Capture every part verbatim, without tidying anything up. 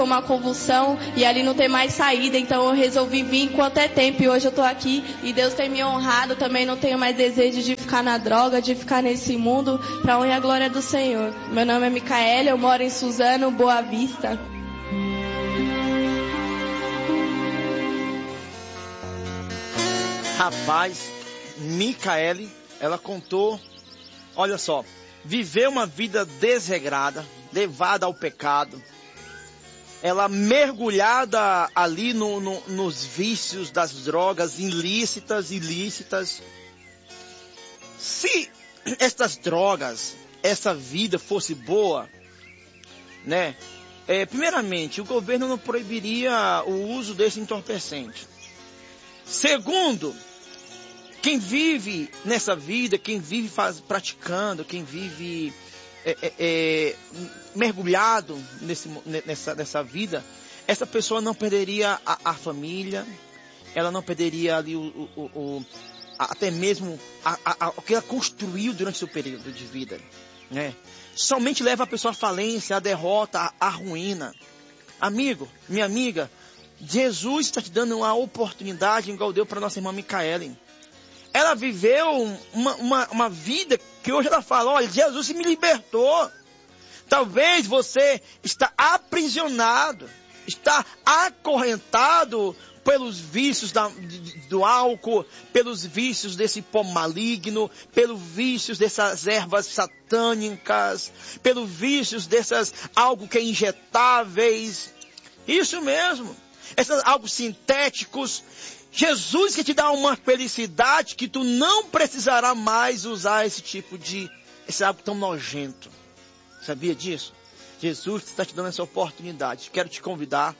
uma convulsão e ali não tem mais saída, então eu resolvi vir enquanto é tempo e hoje eu tô aqui e Deus tem me honrado, também não tenho mais desejo de ficar na droga, de ficar nesse mundo, pra honra e a glória do Senhor. Meu nome é Micaele, eu moro em Suzano, Boa Vista. Rapaz, Micaele, ela contou, olha só, viveu uma vida desregrada, levada ao pecado, ela mergulhada ali no, no, nos vícios das drogas ilícitas, ilícitas. Se estas drogas, essa vida fosse boa, né? É, primeiramente, o governo não proibiria o uso desse entorpecente. Segundo, quem vive nessa vida, quem vive faz, praticando, quem vive é, é, é, mergulhado nesse, nessa, nessa vida, essa pessoa não perderia a, a família, ela não perderia ali o, o, o, a, até mesmo a, a, a, o que ela construiu durante seu período de vida, né? Somente leva a pessoa à falência, à derrota, à, à ruína. Amigo, minha amiga, Jesus está te dando uma oportunidade igual deu para nossa irmã Micaele. Ela viveu uma, uma, uma vida que hoje ela fala, olha, Jesus me libertou. Talvez você está aprisionado, está acorrentado pelos vícios da, do álcool, pelos vícios desse pó maligno, pelos vícios dessas ervas satânicas, pelos vícios dessas algo que é injetáveis. Isso mesmo, esses algo sintéticos. Jesus quer te dar uma felicidade que tu não precisará mais usar esse tipo de, esse algo tão nojento. Sabia disso? Jesus está te dando essa oportunidade. Quero te convidar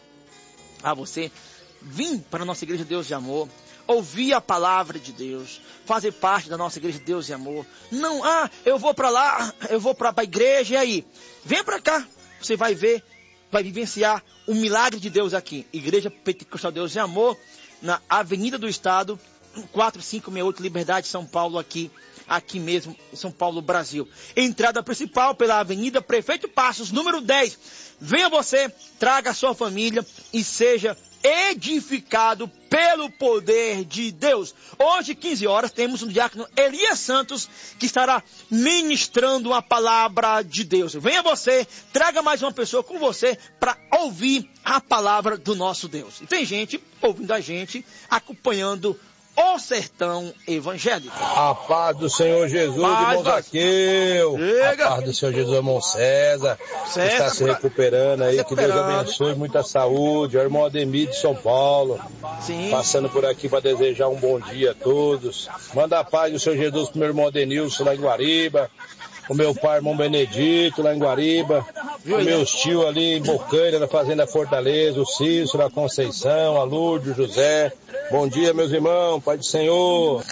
a você vir para a nossa Igreja Deus de Amor, ouvir a palavra de Deus, fazer parte da nossa Igreja Deus de Amor. Não, ah, eu vou para lá, eu vou para a igreja, e aí? Vem para cá, você vai ver, vai vivenciar o milagre de Deus aqui. Igreja Pentecostal Deus de Amor, na Avenida do Estado, quatro cinco seis oito, Liberdade, São Paulo, aqui, aqui mesmo, em São Paulo, Brasil. Entrada principal pela Avenida Prefeito Passos, número dez. Venha você, traga a sua família e seja edificado pelo poder de Deus. Hoje, quinze horas, temos um diácono Elias Santos que estará ministrando a palavra de Deus. Venha você, traga mais uma pessoa com você para ouvir a palavra do nosso Deus. E tem gente ouvindo a gente, acompanhando o Sertão Evangélico. A paz do Senhor Jesus, irmão Zaqueu. A paz do Senhor Jesus, irmão César. César está se recuperando aí. Recuperando. Que Deus abençoe, muita saúde. O irmão Ademir de São Paulo. Sim. Passando por aqui para desejar um bom dia a todos. Manda a paz do Senhor Jesus pro meu irmão Adenilson lá em Guariba. O meu pai, irmão Benedito, lá em Guariba. O meus tios ali em Bocaina, na Fazenda Fortaleza. O Cícero, a Conceição, a Lourdes, o José. Bom dia, meus irmãos, Pai do Senhor.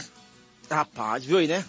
Rapaz, viu aí, né?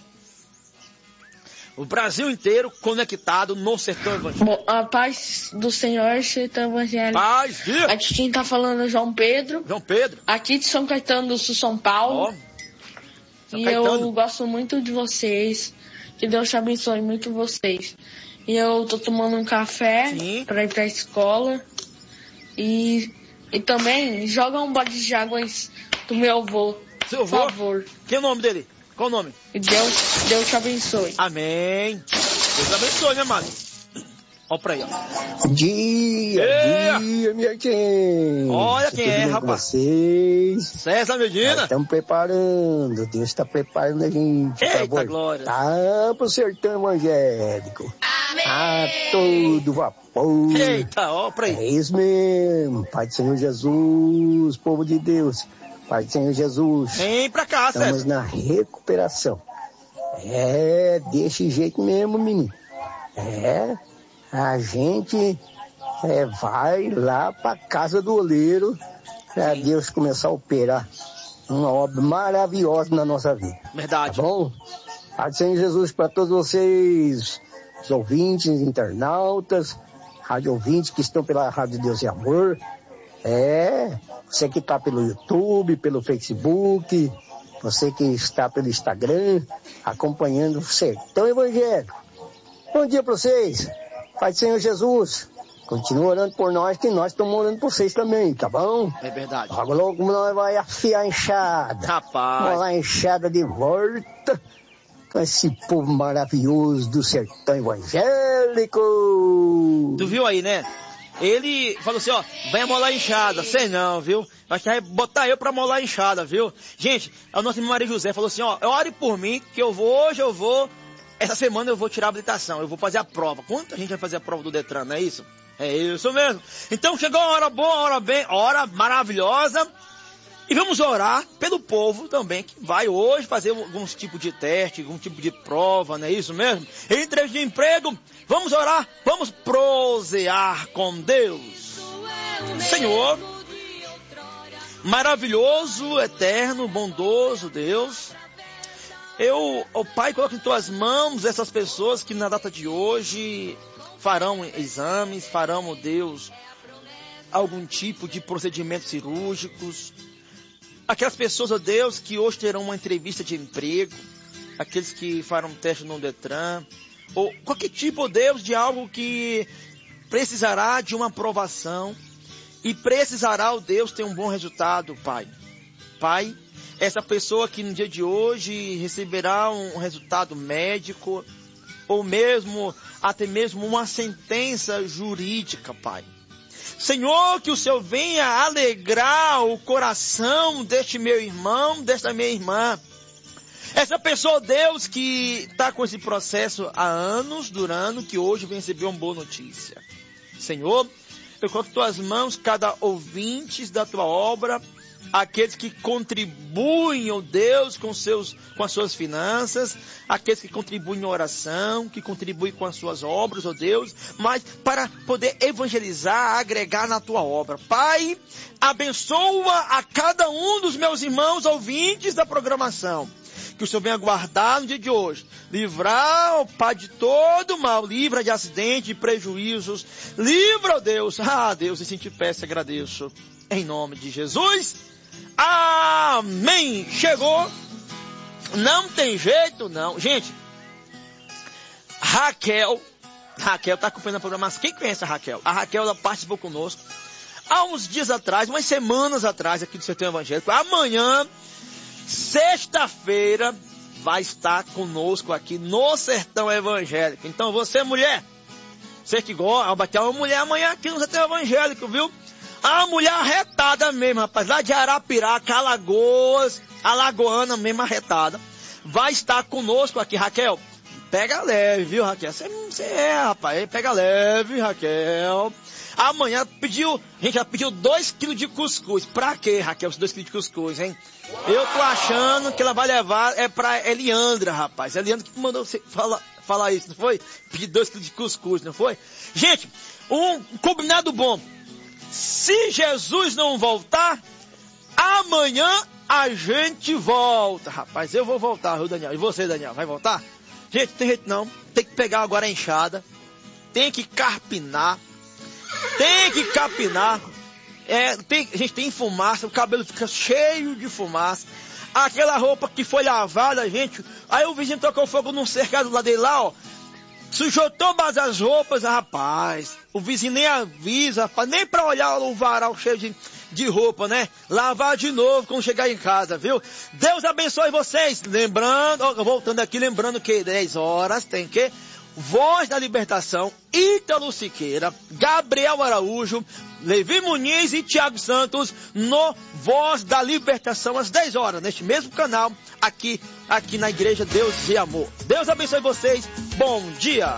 O Brasil inteiro conectado no Sertão Evangélico. Bom, a paz do Senhor, Sertão Evangélico. Paz, dia. Aqui quem tá falando é João Pedro. João Pedro. Aqui de São Caetano do Sul, São Paulo. Oh, e Caetano. Eu gosto muito de vocês. Que Deus te abençoe muito vocês. E eu tô tomando um café Sim. pra ir pra escola. E, e também joga um balde de água do meu avô. Seu avô? Por favor. Que é o nome dele? Qual o nome? E Deus, Deus te abençoe. Amém. Deus abençoe, né, mano? Olha pra aí, ó. Dia, é. dia, minha gente. Olha quem é, rapaz. Vocês. César Medina. Estamos preparando. Deus está preparando a gente. Eita, glória. Tá pro Sertão Evangélico. Amém. A todo vapor. Eita, ó pra aí. É isso mesmo. Pai do Senhor Jesus, povo de Deus. Pai do Senhor Jesus. Vem pra cá, César. Estamos na recuperação. É, desse jeito mesmo, menino. É... A gente é, vai lá para casa do oleiro para Deus começar a operar uma obra maravilhosa na nossa vida. Verdade. Tá bom? Pai do Senhor Jesus para todos vocês, os ouvintes, internautas, rádio ouvintes que estão pela Rádio Deus e Amor. É, você que está pelo YouTube, pelo Facebook, você que está pelo Instagram, acompanhando o Sertão Evangélico. Bom dia para vocês. Pai do Senhor Jesus, Continua orando por nós, que nós estamos orando por vocês também, tá bom? É verdade. Logo, logo nós vai afiar a enxada. Rapaz. Vamos lá, a enxada de volta com esse povo maravilhoso do sertão evangélico. Tu viu aí, né? Ele falou assim, ó, vai molar a enxada. Sei não, viu? Acho que vai botar eu pra molar a enxada, viu? Gente, a nossa irmã Maria José falou assim, ó, ore por mim, que eu vou, hoje eu vou, essa semana eu vou tirar a habilitação, eu vou fazer a prova. Quanta gente vai fazer a prova do Detran, não é isso? É isso mesmo. Então chegou a hora boa, a hora bem, a hora maravilhosa. E vamos orar pelo povo também, que vai hoje fazer alguns tipos de teste, algum tipo de prova, não é isso mesmo? Em entrevista de emprego, vamos orar, vamos prosear com Deus. Senhor, maravilhoso, eterno, bondoso Deus, eu, ó Pai, coloco em tuas mãos essas pessoas que na data de hoje farão exames, farão, ó Deus, algum tipo de procedimentos cirúrgicos. Aquelas pessoas, ó Deus, que hoje terão uma entrevista de emprego, aqueles que farão teste no Detran, ou qualquer tipo, ó Deus, de algo que precisará de uma aprovação e precisará, ó Deus, ter um bom resultado, Pai. Pai, essa pessoa que no dia de hoje receberá um resultado médico, ou mesmo, até mesmo uma sentença jurídica, Pai. Senhor, que o Senhor venha alegrar o coração deste meu irmão, desta minha irmã. Essa pessoa, Deus, que está com esse processo há anos, durando, que hoje vem receber uma boa notícia. Senhor, eu coloco em tuas mãos cada ouvinte da tua obra, aqueles que contribuem, ó Deus, com, seus, com as suas finanças, aqueles que contribuem em oração, que contribuem com as suas obras, ó Deus, mas para poder evangelizar, agregar na tua obra. Pai, abençoa a cada um dos meus irmãos ouvintes da programação. Que o Senhor venha guardar no dia de hoje. Livrar, ó Pai, de todo mal. Livra de acidente, de prejuízos. Livra, ó Deus. Ah, Deus, assim te peço e agradeço. Em nome de Jesus. Amém. Chegou. Não tem jeito, não. Gente, Raquel. Raquel está acompanhando a programação. Quem conhece a Raquel? A Raquel, ela participou conosco há uns dias atrás, umas semanas atrás, aqui do Sertão Evangélico. Amanhã, sexta-feira, vai estar conosco aqui no Sertão Evangélico. Então, você, mulher, você que gosta, vai ter uma mulher amanhã aqui no Sertão Evangélico, viu? A mulher arretada mesmo, rapaz, lá de Arapiraca, Alagoas, alagoana mesmo arretada, vai estar conosco aqui. Raquel, pega leve, viu, Raquel? Você, você é, rapaz, pega leve, Raquel. Amanhã pediu, a gente já pediu dois quilos de cuscuz. Pra quê, Raquel, esses dois quilos de cuscuz, hein? Eu tô achando que ela vai levar, é pra Eliandra, rapaz. Eliandra que mandou você falar, falar isso, não foi? Pedir dois quilos de cuscuz, não foi? Gente, um combinado bom. Se Jesus não voltar, amanhã a gente volta. Rapaz, eu vou voltar, viu, Daniel? E você, Daniel, vai voltar? Gente, tem jeito não. Tem que pegar agora a enxada. Tem que carpinar. Tem que capinar. É, tem, a gente tem fumaça, o cabelo fica cheio de fumaça. Aquela roupa que foi lavada, gente. Aí o vizinho tocou fogo num cercado lá dele lá, ó. Sujou todas as roupas, rapaz. O vizinho nem avisa, rapaz, nem pra olhar o varal cheio de, de roupa, né? Lavar de novo quando chegar em casa, viu? Deus abençoe vocês. Lembrando, ó, voltando aqui, lembrando que dez horas tem que Voz da Libertação, Ítalo Siqueira, Gabriel Araújo, Levi Muniz e Tiago Santos no Voz da Libertação às dez horas, neste mesmo canal, aqui, aqui na Igreja Deus e Amor. Deus abençoe vocês. Bom dia!